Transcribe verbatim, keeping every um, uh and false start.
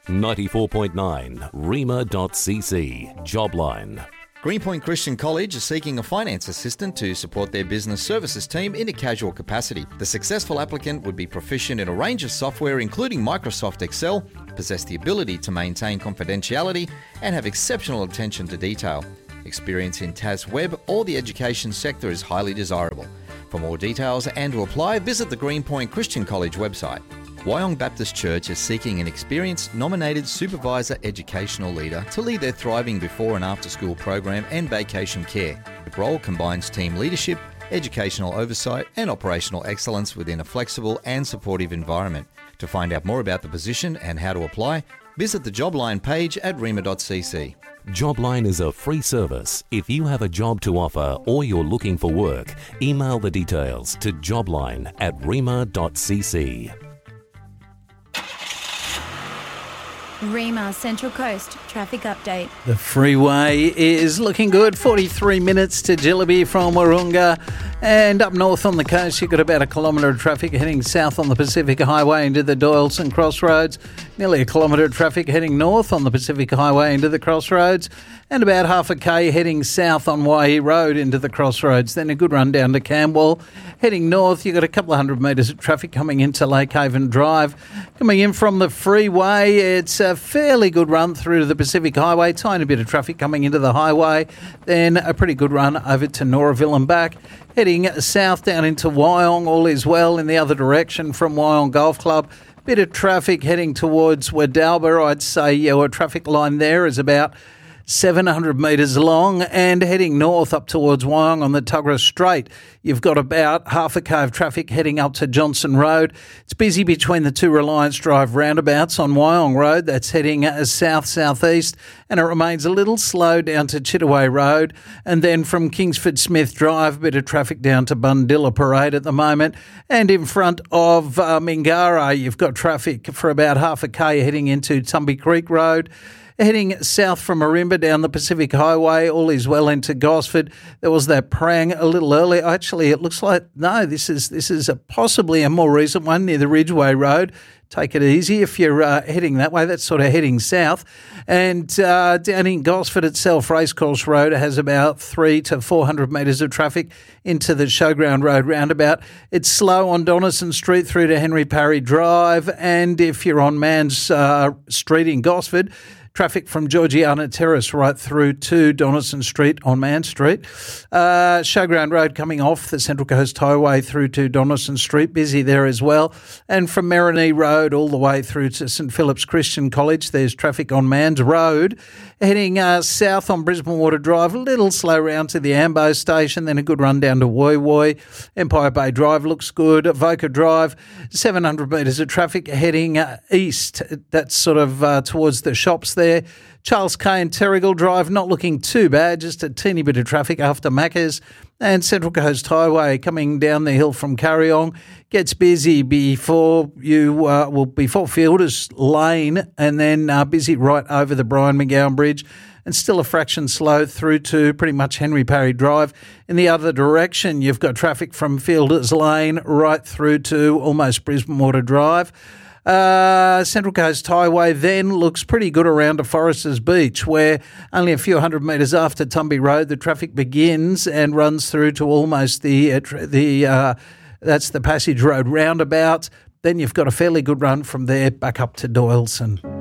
ninety-four point nine rema dot c c. Jobline. Greenpoint Christian College is seeking a finance assistant to support their business services team in a casual capacity. The successful applicant would be proficient in a range of software including Microsoft Excel, possess the ability to maintain confidentiality, and have exceptional attention to detail. Experience in T A S Web or the education sector is highly desirable. For more details and to apply, visit the Greenpoint Christian College website. Wyong Baptist Church is seeking an experienced nominated supervisor educational leader to lead their thriving before and after school program and vacation care. The role combines team leadership, educational oversight and operational excellence within a flexible and supportive environment. To find out more about the position and how to apply, visit the Jobline page at rema dot c c. Jobline is a free service. If you have a job to offer or you're looking for work, email the details to jobline at rema dot c c. Rema Central Coast traffic update. The freeway is looking good. forty-three minutes to Jillaby from Wahroonga. And up north on the coast, you've got about a kilometre of traffic heading south on the Pacific Highway into the Doyleson Crossroads. Nearly a kilometre of traffic heading north on the Pacific Highway into the Crossroads. And about half a K heading south on Waihi Road into the Crossroads. Then a good run down to Camberwell. Heading north, you've got a couple of hundred metres of traffic coming into Lake Haven Drive. Coming in from the freeway, it's a fairly good run through to the Pacific Highway. Tiny bit of traffic coming into the highway. Then a pretty good run over to Noraville and back. Heading south down into Wyong, all is well in the other direction from Wyong Golf Club. Bit of traffic heading towards Wadalba. I'd say your traffic line there is about seven hundred metres long, and heading north up towards Wyong on the Tuggerah Strait. You've got about half a K of traffic heading up to Johnson Road. It's busy between the two Reliance Drive roundabouts on Wyong Road. That's heading south-southeast, and it remains a little slow down to Chittaway Road. And then from Kingsford Smith Drive, a bit of traffic down to Bundilla Parade at the moment. And in front of uh, Mingara, you've got traffic for about half a K heading into Tumby Creek Road. Heading south from Marimba down the Pacific Highway, all is well into Gosford. There was that prang a little earlier. Actually, it looks like, no, this is this is a possibly a more recent one near the Ridgeway Road. Take it easy if you're uh, heading that way. That's sort of heading south. And uh, down in Gosford itself, Racecourse Road has about three to four hundred metres of traffic into the Showground Road roundabout. It's slow on Donaldson Street through to Henry Parry Drive. And if you're on Mans uh, Street in Gosford, traffic from Georgiana Terrace right through to Donaldson Street on Man Street. Uh, Showground Road coming off the Central Coast Highway through to Donaldson Street, busy there as well. And from Marinee Road all the way through to St Philip's Christian College, there's traffic on Mans Road. Heading uh, south on Brisbane Water Drive, a little slow round to the Ambo station, then a good run down to Woy Woy. Empire Bay Drive looks good. Voca Drive, seven hundred metres of traffic heading uh, east. That's sort of uh, towards the shops there. Charles Kay and Terrigal Drive not looking too bad, just a teeny bit of traffic after Macca's. And Central Coast Highway coming down the hill from Curryong gets busy before you, uh, well, before Fielders Lane, and then uh, busy right over the Brian McGowan Bridge, and still a fraction slow through to pretty much Henry Parry Drive. In the other direction, you've got traffic from Fielders Lane right through to almost Brisbane Water Drive. Uh, Central Coast Highway then looks pretty good around to Foresters Beach, where only a few hundred metres after Tumby Road, the traffic begins and runs through to almost the, uh, the uh, that's the Passage Road roundabout. Then you've got a fairly good run from there back up to Doyleson.